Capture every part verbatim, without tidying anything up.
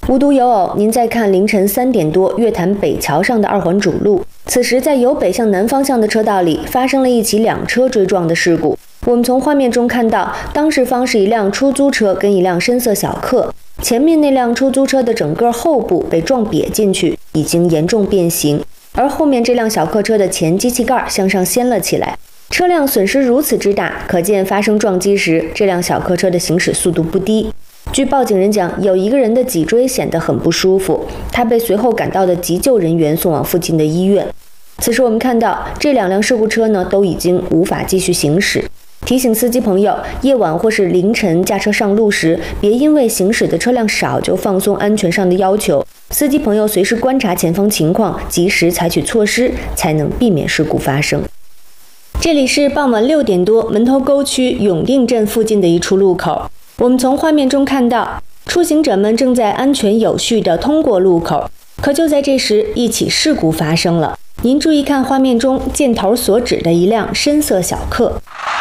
无独有偶，您再看凌晨三点多，月坛北桥上的二环主路，此时在由北向南方向的车道里发生了一起两车追撞的事故。我们从画面中看到，当事方是一辆出租车跟一辆深色小客，前面那辆出租车的整个后部被撞瘪进去，已经严重变形，而后面这辆小客车的前机器盖向上掀了起来。车辆损失如此之大，可见发生撞击时，这辆小客车的行驶速度不低。据报警人讲，有一个人的脊椎显得很不舒服，他被随后赶到的急救人员送往附近的医院。此时我们看到这两辆事故车呢，都已经无法继续行驶。提醒司机朋友，夜晚或是凌晨驾车上路时，别因为行驶的车辆少就放松安全上的要求。司机朋友随时观察前方情况，及时采取措施，才能避免事故发生。这里是傍晚六点多，门头沟区永定镇附近的一处路口。我们从画面中看到，出行者们正在安全有序地通过路口。可就在这时，一起事故发生了。您注意看画面中箭头所指的一辆深色小客。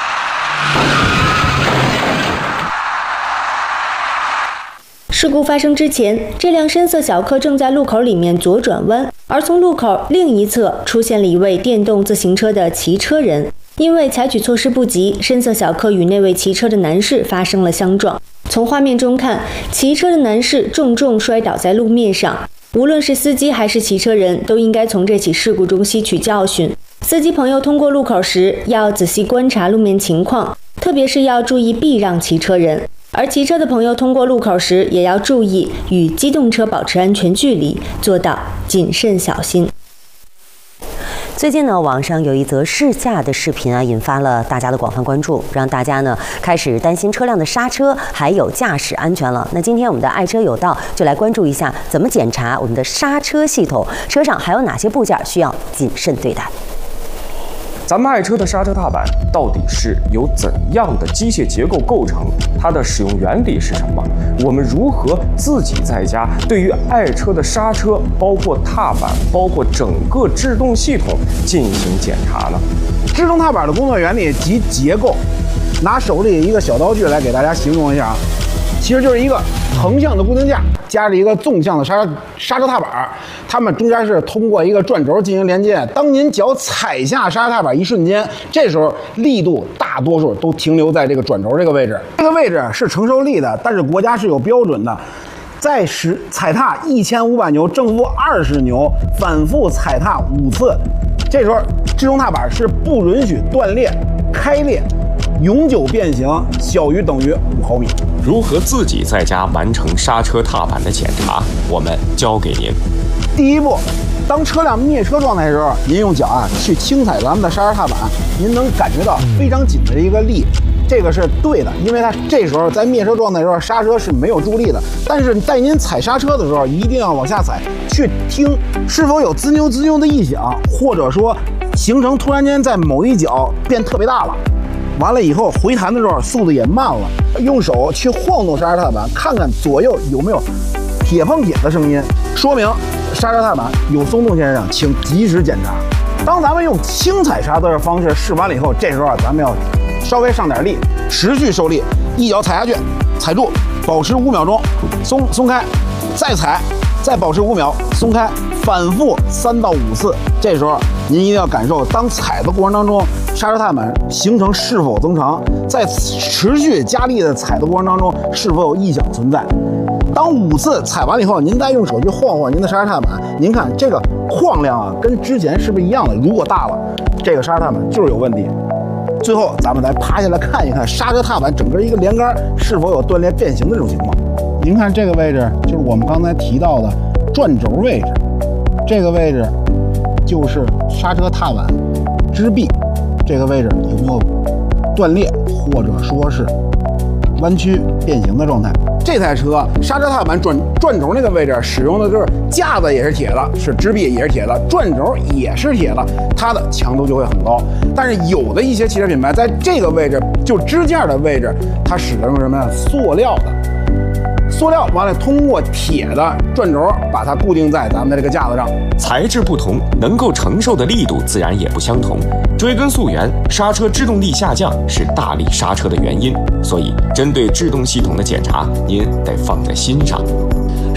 事故发生之前，这辆深色小客正在路口里面左转弯，而从路口另一侧出现了一位电动自行车的骑车人。因为采取措施不及，深色小客与那位骑车的男士发生了相撞。从画面中看，骑车的男士重重摔倒在路面上。无论是司机还是骑车人，都应该从这起事故中吸取教训。司机朋友通过路口时，要仔细观察路面情况，特别是要注意避让骑车人。而骑车的朋友通过路口时，也要注意与机动车保持安全距离，做到谨慎小心。 最近呢，网上有一则试驾的视频啊，引发了大家的广泛关注，让大家呢开始担心车辆的刹车还有驾驶安全了。那今天我们的爱车有道就来关注一下，怎么检查我们的刹车系统，车上还有哪些部件需要谨慎对待。 咱们爱车的刹车踏板到底是由怎样的机械结构构成？它的使用原理是什么？我们如何自己在家对于爱车的刹车，包括踏板，包括整个制动系统进行检查呢？ 制动踏板的工作原理及结构，拿手里一个小道具来给大家形容一下啊，其实就是一个横向的固定架，加着一个纵向的刹车刹车踏板，它们中间是通过一个转轴进行连接。当您脚踩下刹车踏板一瞬间，这时候力度大多数都停留在这个转轴这个位置。这个位置是承受力的，但是国家是有标准的，在使踩踏一千五百牛，正负二十牛，反复踩踏五次，这时候制动踏板是不允许断裂、开裂、永久变形小于等于五毫米。 如何自己在家完成刹车踏板的检查？我们交给您。 第一步，当车辆灭车状态的时候，您用脚啊去轻踩咱们的刹车踏板，您能感觉到非常紧的一个力，这个是对的，因为它这时候在灭车状态的时候，刹车是没有助力的。但是在您踩刹车的时候，一定要往下踩，去听是否有滋扭滋扭的异响，或者说行程突然间在某一角变特别大了。完了以后回弹的时候速度也慢了，用手去晃动刹车踏板，看看左右有没有铁碰铁的声音，说明刹车踏板有松动现象，请及时检查。当咱们用轻踩刹车的方式试完了以后，这时候啊咱们要稍微上点力，持续受力，一脚踩下去，踩住，保持五秒钟，松松开，再踩，再保持五秒，松开，反复三到五次。这时候您一定要感受，当踩的过程当中，刹车踏板行程是否增长，在持续加力的踩的过程当中，是否有异响存在。当五次踩完了以后，您再用手去晃晃您的刹车踏板，您看这个晃量啊，跟之前是不是一样的？如果大了，这个刹车踏板就是有问题。最后，咱们来趴下来看一看刹车踏板整个一个连杆是否有断裂变形的这种情况。您看这个位置就是我们刚才提到的转轴位置，这个位置就是刹车踏板支臂，这个位置有没有断裂或者说是弯曲变形的状态？这台车刹车踏板转转轴那个位置使用的就是架子也是铁的，是支臂也是铁的，转轴也是铁的，它的强度就会很高。但是有的一些汽车品牌在这个位置，就支架的位置，它使用什么呀？塑料的。塑料完了，通过铁的转轴把它固定在咱们的这个架子上。 材质不同，能够承受的力度自然也不相同。追根溯源，刹车制动力下降是大力刹车的原因，所以针对制动系统的检查，您得放在心上。